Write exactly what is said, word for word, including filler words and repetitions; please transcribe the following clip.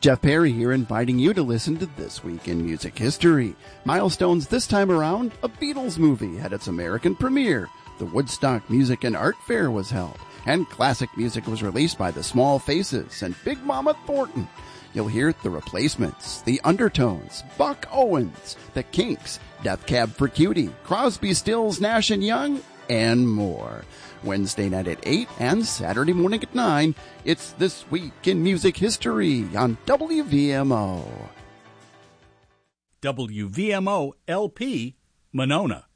Jeff Perry here, inviting you to listen to This Week in Music History. Milestones this time around, a Beatles movie had its American premiere. The Woodstock Music and Art Fair was held, and classic music was released by the Small Faces and Big Mama Thornton. You'll hear The Replacements, The Undertones, Buck Owens, The Kinks, Death Cab for Cutie, Crosby, Stills, Nash and Young, and more. Wednesday night at eight and Saturday morning at nine, it's This Week in Music History on W V M O. W V M O L P, Monona.